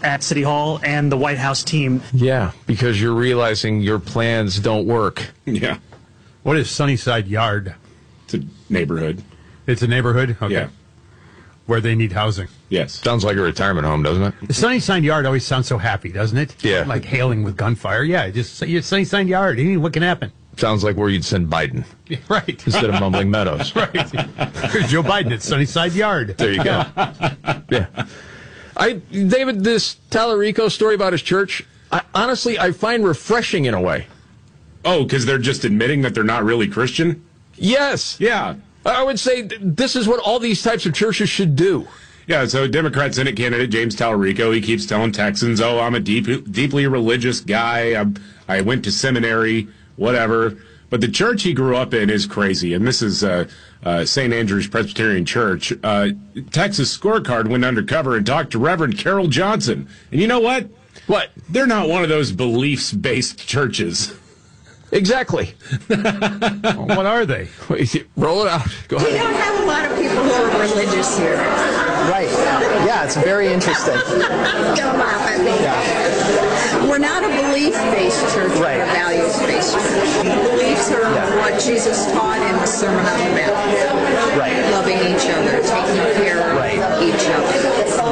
at City Hall and the White House team. Yeah, because you're realizing your plans don't work. Yeah. What is Sunnyside Yard? It's a neighborhood. It's a neighborhood? Okay. Yeah. Where they need housing. Yes. Sounds like a retirement home, doesn't it? The Sunnyside Yard always sounds so happy, doesn't it? Yeah. Like hailing with gunfire. Yeah, just say it's Sunnyside Yard. What can happen? Sounds like where you'd send Biden. Right. Instead of Mumbling Meadows. Right. Here's Joe Biden at Sunnyside Yard. There you go. Yeah. David, this Tallarico story about his church, honestly, I find refreshing in a way. Oh, because they're just admitting that they're not really Christian? Yes. Yeah. I would say this is what all these types of churches should do. Yeah, so Democrat Senate candidate James Tallarico, he keeps telling Texans, oh, I'm a deeply religious guy. I went to seminary, whatever. But the church he grew up in is crazy, and this is St. Andrew's Presbyterian Church. Texas Scorecard went undercover and talked to Reverend Carol Johnson. And you know what? What? They're not one of those beliefs-based churches. Exactly. What are they? Wait, roll it out. Go We ahead. don't have a lot of people who are religious here. Right. Yeah, it's very interesting. Don't laugh at me. Yeah. We're not a belief-based church, Right. we're a values-based church. Beliefs are Yeah. what Jesus taught in the Sermon on the Mount. Right. Loving each other, taking care of Right. each other.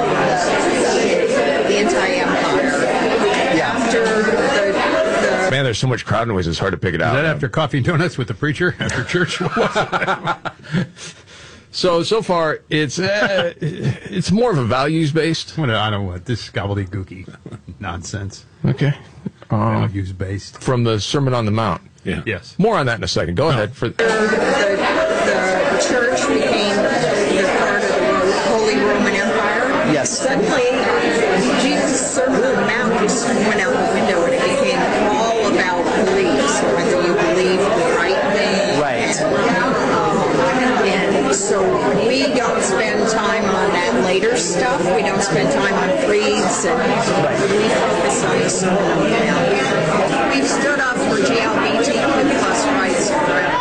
The anti-empire. Yeah. After the Man, there's so much crowd noise, it's hard to pick it out. Is that after coffee and donuts with the preacher after church? So far, it's more of a values-based. I don't know what this gobbledygooky nonsense. Okay. Values-based. From the Sermon on the Mount. Yeah. Yes. More on that in a second. Go ahead. the church became the part of the Holy Roman Empire. Yes. Suddenly, Jesus' Sermon on the Mount just went out the window and it became all about beliefs, whether you believe the right thing. Right. And so we don't spend time on that later stuff. We don't spend time on creeds, and we focus on the Sermon on the Mount. We've stood up for GLBTQ plus rights forever.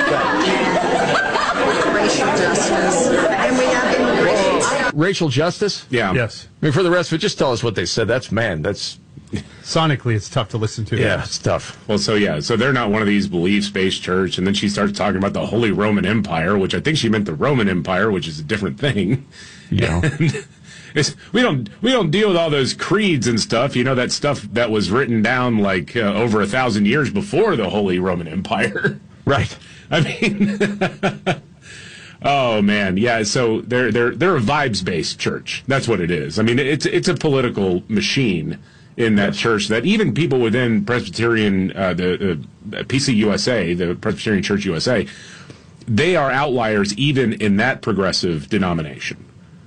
And racial justice. And we have immigration. Racial justice? Yeah. Yes. I mean, for the rest of it, just tell us what they said. That's Sonically, it's tough to listen to. yeah, it's tough. Well, so they're not one of these beliefs-based church, and then she starts talking about the Holy Roman Empire, which I think she meant the Roman Empire, which is a different thing. Yeah. We don't deal with all those creeds and stuff. You know, that stuff that was written down like over 1,000 years before the Holy Roman Empire. Right. I mean, oh man, yeah. So they're a vibes-based church. That's what it is. I mean, it's a political machine in that church that even people within Presbyterian, the PCUSA, the Presbyterian Church USA, they are outliers even in that progressive denomination.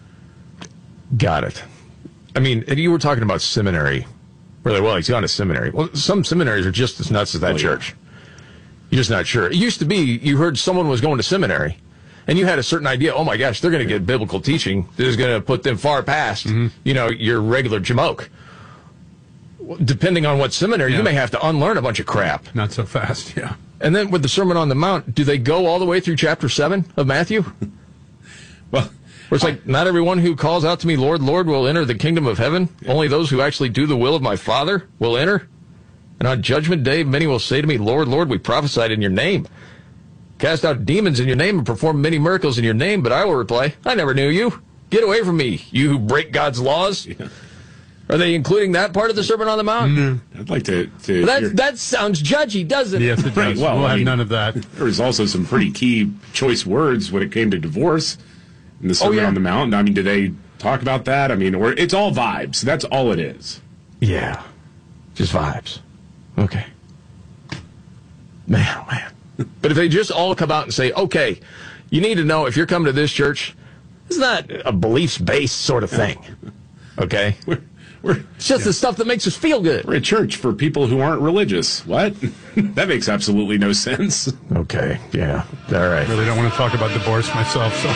Got it. I mean, and you were talking about seminary. Really, well, he's gone to seminary. Well, some seminaries are just as nuts as that church. You're just not sure. It used to be you heard someone was going to seminary, and you had a certain idea, oh my gosh, they're going to get biblical teaching that is going to put them far past, your regular jamoke. Depending on what seminary, you may have to unlearn a bunch of crap. Not so fast, yeah. And then with the Sermon on the Mount, do they go all the way through chapter 7 of Matthew? Well, Where it's like, not everyone who calls out to me, Lord, Lord, will enter the kingdom of heaven. Only those who actually do the will of my Father will enter. And on judgment day, many will say to me, Lord, Lord, we prophesied in your name, cast out demons in your name, and performed many miracles in your name. But I will reply, I never knew you. Get away from me, you who break God's laws. Yeah. Are they including that part of the Sermon on the Mount? Mm-hmm. I'd like to that sounds judgy, doesn't it? Yes, it does. Right, well, we'll I have mean, none of that. There was also some pretty key choice words when it came to divorce in the Sermon on the Mount. I mean, do they talk about that? I mean, it's all vibes. That's all it is. Yeah. Just vibes. Okay. Man, oh man. But if they just all come out and say, okay, you need to know if you're coming to this church, it's not a beliefs-based sort of thing. Okay? It's just the stuff that makes us feel good. We're a church for people who aren't religious. What? That makes absolutely no sense. Okay, yeah. All right. I really don't want to talk about divorce myself, so.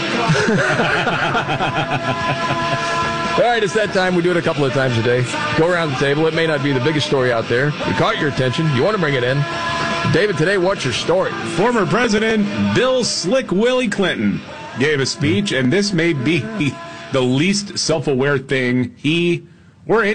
All right, it's that time. We do it a couple of times a day. Go around the table. It may not be the biggest story out there. We caught your attention. You want to bring it in. David, today, what's your story? Former President Bill Slick Willie Clinton gave a speech, and this may be the least self-aware thing he or